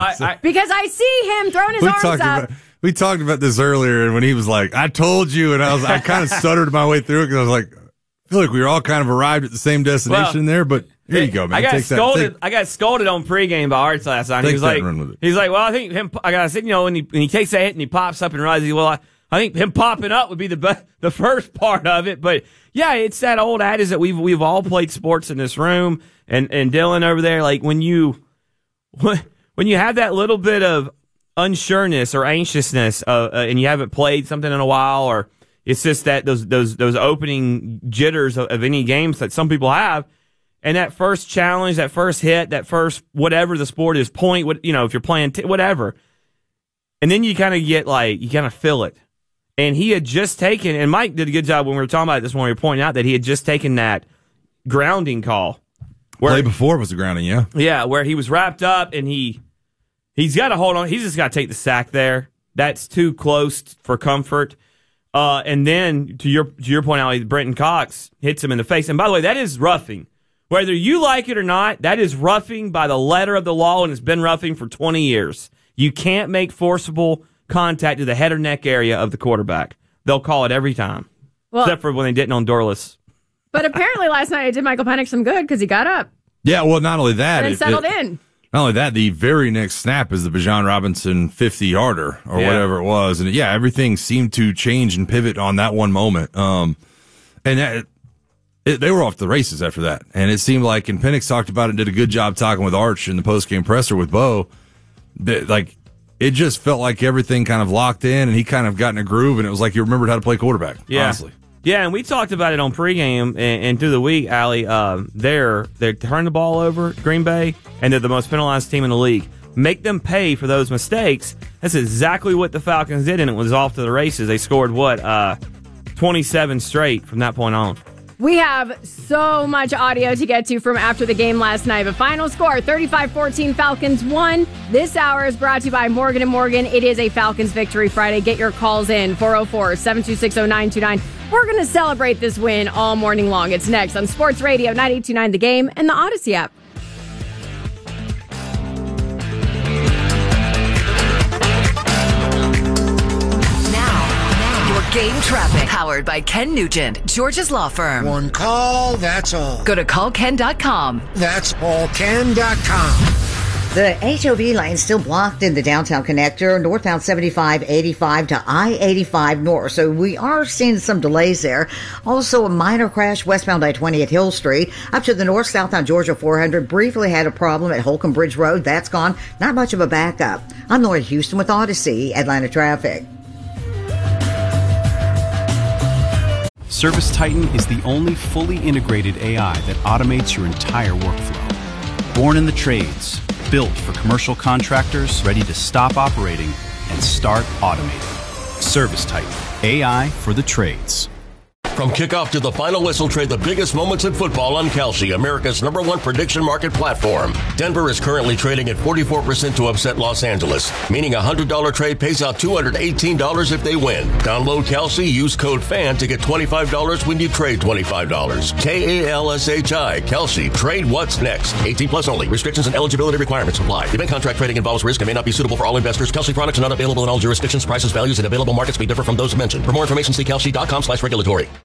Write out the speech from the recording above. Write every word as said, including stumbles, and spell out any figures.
I, I, because I see him throwing his we arms talked up. About, we talked about this earlier, and when he was like, I told you, and I was I kind of stuttered my way through it because I was like, I feel like we were all kind of arrived at the same destination well, there, but here you go, man. I got Take scolded. That, I got scolded on pregame by Arts last night. He was like, he's like, well, I think him. I got said, you know, when he when he takes that hit and he pops up and rises, well, I, I think him popping up would be the be- the first part of it. But yeah, it's that old adage that we've we've all played sports in this room, and and Dylan over there, like when you when you have that little bit of unsureness or anxiousness, uh, uh, and you haven't played something in a while, or it's just that those those those opening jitters of, of any games that some people have, and that first challenge, that first hit, that first whatever the sport is, point, what you know, if you're playing t- whatever, and then you kind of get like you kind of feel it. And he had just taken, and Mike did a good job when we were talking about it this morning. We were pointing out that he had just taken that grounding call. Where, play before was the grounding, yeah, yeah, where he was wrapped up and he. He's got to hold on. He's just got to take the sack there. That's too close for comfort. Uh, and then, to your to your point, Ali, Brenton Cox hits him in the face. And by the way, that is roughing. Whether you like it or not, that is roughing by the letter of the law, and it's been roughing for twenty years. You can't make forcible contact to the head or neck area of the quarterback. They'll call it every time, well, except for when they didn't on Dorless. But apparently last night it did Michael Penix some good because he got up. Yeah, well, not only that. And it settled it, in. Not only that, the very next snap is the Bijan Robinson fifty-yarder or yeah. whatever it was. And, yeah, everything seemed to change and pivot on that one moment. Um, and that, it, they were off the races after that. And it seemed like, and Penix talked about it and did a good job talking with Arch in the postgame presser with Bo, that, like, it just felt like everything kind of locked in and he kind of got in a groove, and it was like you remembered how to play quarterback, yeah. honestly. Yeah, and we talked about it on pregame and, and through the week, Allie. Uh, they're they turn the ball over, Green Bay, and they're the most penalized team in the league. Make them pay for those mistakes. That's exactly what the Falcons did, and it was off to the races. They scored, what, uh, twenty-seven straight from that point on. We have so much audio to get to from after the game last night. But final score, thirty-five fourteen, Falcons won. This hour is brought to you by Morgan and Morgan. It is a Falcons Victory Friday. Get your calls in, four oh four, seven two six, oh nine two nine. We're going to celebrate this win all morning long. It's next on Sports Radio ninety-eight point nine The Game and the Odyssey app. Game traffic, powered by Ken Nugent, George's law firm. One call, that's all. Go to call ken dot com. That's all ken dot com. The H O V lane still blocked in the downtown connector, northbound seventy-five eighty-five to I eighty-five north. So we are seeing some delays there. Also, a minor crash westbound I twenty at Hill Street. Up to the north, southbound Georgia four hundred. Briefly had a problem at Holcomb Bridge Road. That's gone. Not much of a backup. I'm Lauren Houston with Odyssey, Atlanta Traffic. ServiceTitan is the only fully integrated A I that automates your entire workflow. Born in the trades, built for commercial contractors, ready to stop operating and start automating. ServiceTitan, A I for the trades. From kickoff to the final whistle, trade the biggest moments in football on Kalshi, America's number one prediction market platform. Denver is currently trading at forty-four percent to upset Los Angeles, meaning a one hundred dollars trade pays out two hundred eighteen dollars if they win. Download Kalshi, use code FAN to get twenty-five dollars when you trade twenty-five dollars. K A L S H I, Kalshi. Trade what's next. eighteen plus only. Restrictions and eligibility requirements apply. Event contract trading involves risk and may not be suitable for all investors. Kalshi products are not available in all jurisdictions. Prices, values, and available markets may differ from those mentioned. For more information, see kalshi dot com slash regulatory.